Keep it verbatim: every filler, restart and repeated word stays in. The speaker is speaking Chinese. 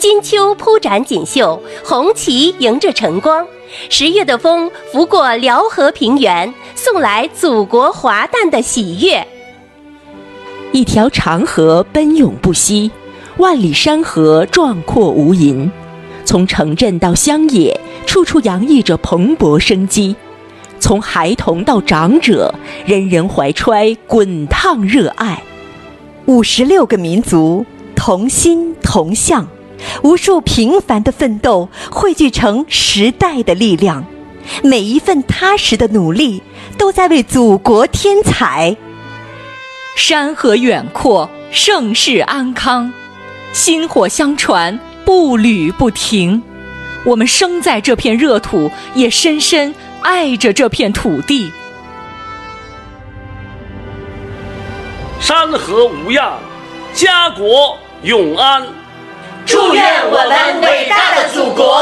金秋铺展锦绣，红旗迎着晨光。十月的风拂过辽河平原，送来祖国华诞的喜悦。 一条长河奔涌不息，万里山河壮阔无垠。从城镇到乡野，处处洋溢着蓬勃生机。从孩童到长者，人人怀揣滚烫热爱。 五十六个民族同心同向，无数平凡的奋斗汇聚成时代的力量，每一份踏实的努力都在为祖国添彩。 山河远阔，盛世安康，薪火相传，步履不停。我们生在这片热土，也深深爱着这片土地。 山河无恙，家国永安。 祝愿我们伟大的祖国